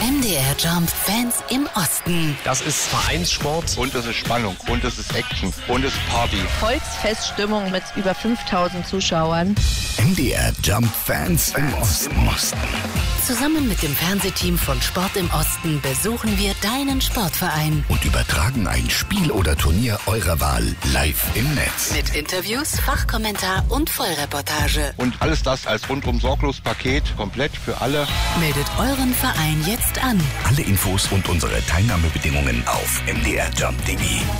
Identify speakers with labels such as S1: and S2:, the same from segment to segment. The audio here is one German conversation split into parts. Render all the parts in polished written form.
S1: MDR Jump Fans im Osten.
S2: Das ist Vereinssport.
S3: Und es ist Spannung. Und es ist Action. Und es ist Party.
S4: Volksfeststimmung mit über 5000 Zuschauern.
S5: MDR Jump Fans im Osten.
S1: Zusammen mit dem Fernsehteam von Sport im Osten besuchen wir deinen Sportverein.
S5: Und übertragen ein Spiel oder Turnier eurer Wahl live im Netz.
S1: Mit Interviews, Fachkommentar und Vollreportage.
S3: Und alles das als rundum sorglos Paket, komplett für alle.
S1: Meldet euren Verein jetzt an.
S5: Alle Infos und unsere Teilnahmebedingungen auf mdrjump.de.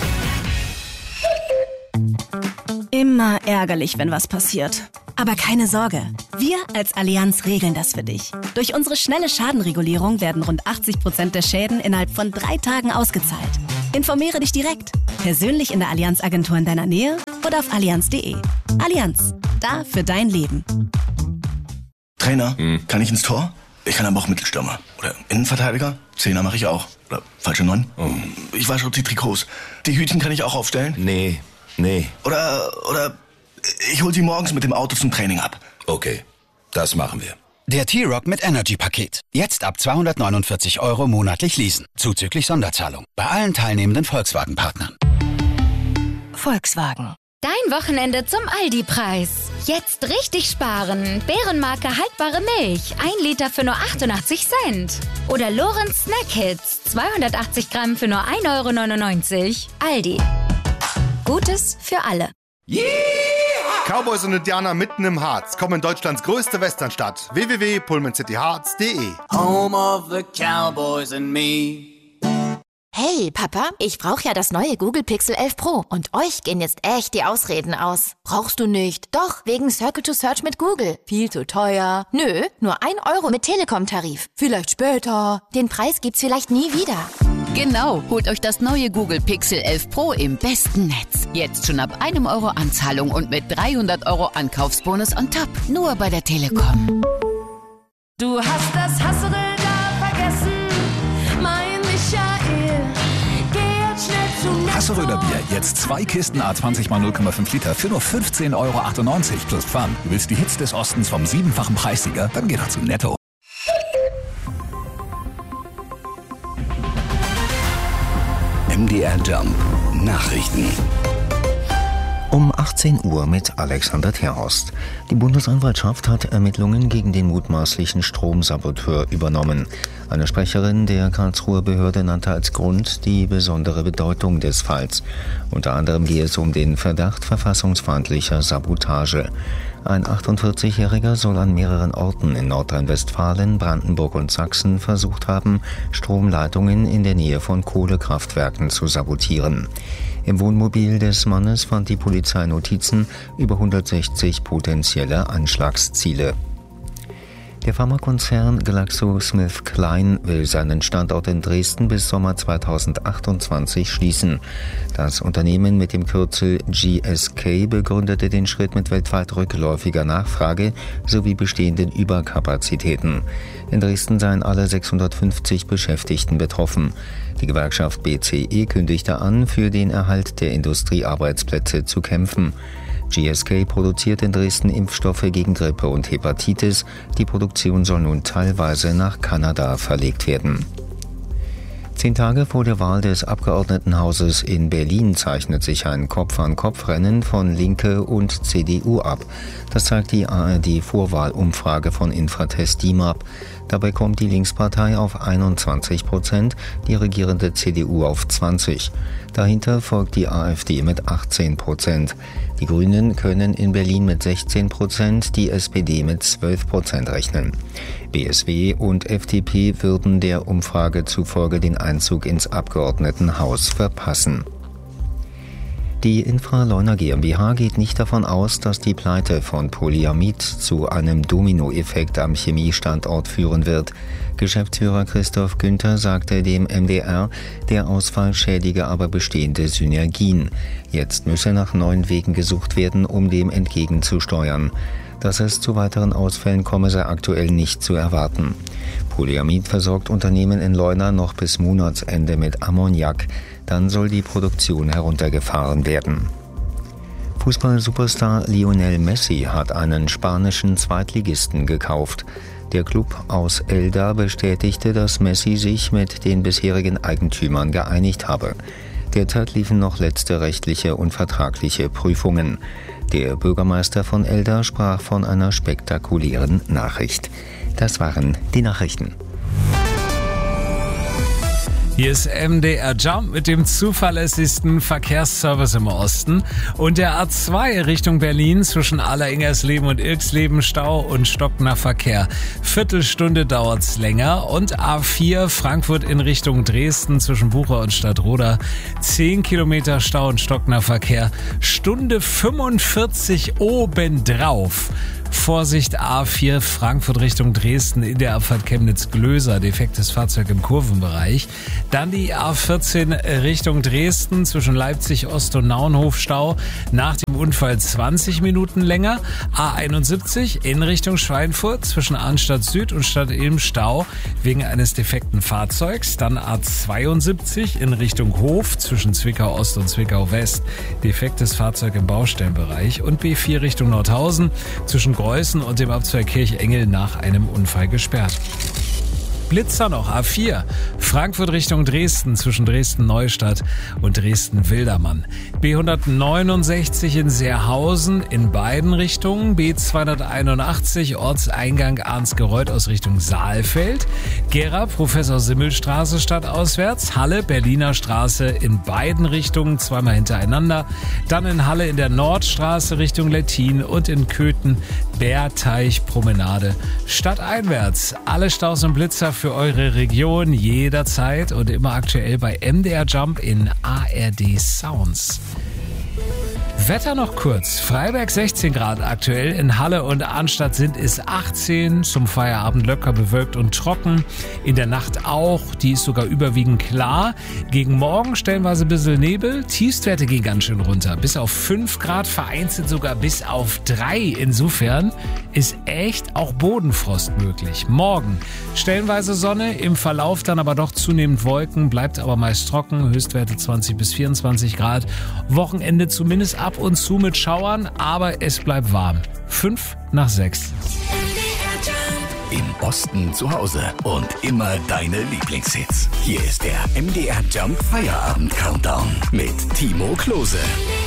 S6: Immer ärgerlich, wenn was passiert. Aber keine Sorge, wir als Allianz regeln das für dich. Durch unsere schnelle Schadenregulierung werden rund 80% der Schäden innerhalb von 3 Tagen ausgezahlt. Informiere dich direkt, persönlich in der Allianz-Agentur in deiner Nähe oder auf allianz.de. Allianz, da für dein Leben.
S7: Trainer, kann ich ins Tor? Ich kann aber auch Mittelstürmer. Oder Innenverteidiger? Zehner mache ich auch. Oder falsche 9? Ich wasche die Trikots. Die Hütchen kann ich auch aufstellen?
S5: Nee.
S7: Oder ich hol sie morgens mit dem Auto zum Training ab.
S5: Okay, das machen wir.
S8: Der T-Rock mit Energy-Paket. Jetzt ab 249 € monatlich leasen. Zuzüglich Sonderzahlung. Bei allen teilnehmenden Volkswagen-Partnern.
S1: Volkswagen.
S9: Dein Wochenende zum Aldi-Preis. Jetzt richtig sparen. Bärenmarke haltbare Milch. 1 Liter für nur 88 Cent. Oder Lorenz Snack Hits. 280 Gramm für nur 1,99 €. Aldi. Gutes für alle.
S10: Yeah! Cowboys und Indianer mitten im Harz kommen in Deutschlands größte Westernstadt. www.pullmancityharz.de.
S11: Home of the Cowboys and me.
S12: Hey, Papa, ich brauche ja das neue Google Pixel 11 Pro und euch gehen jetzt echt die Ausreden aus. Brauchst du nicht? Doch, wegen Circle to Search mit Google. Viel zu teuer. Nö, nur 1 € mit Telekom-Tarif. Vielleicht später. Den Preis gibt's vielleicht nie wieder.
S1: Genau, holt euch das neue Google Pixel 11 Pro im besten Netz. Jetzt schon ab 1 € Anzahlung und mit 300 € Ankaufsbonus on top. Nur bei der Telekom.
S13: Du hast das Hassel da vergessen, mein Michael. Geh jetzt schnell zu Netto.
S14: Hasseröder Bier, jetzt 2 Kisten A20 mal 0,5 Liter für nur 15,98 € plus Pfand. Du willst die Hits des Ostens vom 7-fachen Preissieger? Dann geh doch zu Netto.
S5: MDR Jump Nachrichten.
S15: Um 18 Uhr mit Alexander Terhorst. Die Bundesanwaltschaft hat Ermittlungen gegen den mutmaßlichen Stromsaboteur übernommen. Eine Sprecherin der Karlsruher Behörde nannte als Grund die besondere Bedeutung des Falls. Unter anderem gehe es um den Verdacht verfassungsfeindlicher Sabotage. Ein 48-Jähriger soll an mehreren Orten in Nordrhein-Westfalen, Brandenburg und Sachsen versucht haben, Stromleitungen in der Nähe von Kohlekraftwerken zu sabotieren. Im Wohnmobil des Mannes fand die Polizei Notizen über 160 potenzielle Anschlagsziele. Der Pharmakonzern GlaxoSmithKline will seinen Standort in Dresden bis Sommer 2028 schließen. Das Unternehmen mit dem Kürzel GSK begründete den Schritt mit weltweit rückläufiger Nachfrage sowie bestehenden Überkapazitäten. In Dresden seien alle 650 Beschäftigten betroffen. Die Gewerkschaft BCE kündigte an, für den Erhalt der Industriearbeitsplätze zu kämpfen. GSK produziert in Dresden Impfstoffe gegen Grippe und Hepatitis. Die Produktion soll nun teilweise nach Kanada verlegt werden. 10 Tage vor der Wahl des Abgeordnetenhauses in Berlin zeichnet sich ein Kopf-an-Kopf-Rennen von Linke und CDU ab. Das zeigt die ARD-Vorwahlumfrage von Infratest DIMAP. Dabei kommt die Linkspartei auf 21%, die regierende CDU auf 20%. Dahinter folgt die AfD mit 18%. Die Grünen können in Berlin mit 16%, die SPD mit 12% rechnen. BSW und FDP würden der Umfrage zufolge den Einzug ins Abgeordnetenhaus verpassen. Die Infra-Leuna GmbH geht nicht davon aus, dass die Pleite von Polyamid zu einem Dominoeffekt am Chemiestandort führen wird. Geschäftsführer Christoph Günther sagte dem MDR, der Ausfall schädige aber bestehende Synergien. Jetzt müsse nach neuen Wegen gesucht werden, um dem entgegenzusteuern. Dass es zu weiteren Ausfällen komme, sei aktuell nicht zu erwarten. Polyamid versorgt Unternehmen in Leuna noch bis Monatsende mit Ammoniak. Dann soll die Produktion heruntergefahren werden. Fußball-Superstar Lionel Messi hat einen spanischen Zweitligisten gekauft. Der Club aus Elda bestätigte, dass Messi sich mit den bisherigen Eigentümern geeinigt habe. Derzeit liefen noch letzte rechtliche und vertragliche Prüfungen. Der Bürgermeister von Elda sprach von einer spektakulären Nachricht. Das waren die Nachrichten.
S2: Hier ist MDR Jump mit dem zuverlässigsten Verkehrsservice im Osten und der A2 Richtung Berlin zwischen Aller-Ingersleben und Ilksleben Stau und stockender Verkehr. Viertelstunde dauert's länger und A4 Frankfurt in Richtung Dresden zwischen Bucha und Stadtroda 10 Kilometer Stau und stockender Verkehr. Stunde 45 obendrauf. Vorsicht A4 Frankfurt Richtung Dresden in der Abfahrt Chemnitz-Glöser, defektes Fahrzeug im Kurvenbereich. Dann die A14 Richtung Dresden zwischen Leipzig Ost und Naunhof Stau. Nach dem Unfall 20 Minuten länger. A71 in Richtung Schweinfurt zwischen Arnstadt Süd und Stadt Ilm Stau wegen eines defekten Fahrzeugs. Dann A72 in Richtung Hof zwischen Zwickau Ost und Zwickau West. Defektes Fahrzeug im Baustellenbereich. Und B4 Richtung Nordhausen zwischen Greußen und dem Abzweig Kirchengel nach einem Unfall gesperrt. Blitzer noch, A4, Frankfurt Richtung Dresden zwischen Dresden-Neustadt und Dresden-Wildermann. B169 in Seerhausen in beiden Richtungen. B281 Ortseingang Arnsgereuth aus Richtung Saalfeld. Gera, Professor-Simmel-Straße stadtauswärts. Halle, Berliner Straße in beiden Richtungen, zweimal hintereinander. Dann in Halle in der Nordstraße Richtung Lettin und in Köthen Bärteich-Promenade stadteinwärts. Alle Staus und Blitzer für eure Region jederzeit und immer aktuell bei MDR Jump in ARD Sounds. Wetter noch kurz. Freiberg 16 Grad aktuell, in Halle und Arnstadt sind es 18, zum Feierabend locker bewölkt und trocken. In der Nacht auch, die ist sogar überwiegend klar. Gegen Morgen stellenweise ein bisschen Nebel, Tiefstwerte gehen ganz schön runter. Bis auf 5 Grad, vereinzelt sogar bis auf 3. Insofern ist echt auch Bodenfrost möglich. Morgen stellenweise Sonne, im Verlauf dann aber doch zunehmend Wolken, bleibt aber meist trocken, Höchstwerte 20 bis 24 Grad. Wochenende zumindest ab und zu mit Schauern, aber es bleibt warm. 5 nach 6.
S5: Im Osten zu Hause und immer deine Lieblingshits. Hier ist der MDR Jump Feierabend Countdown mit Timo Klose.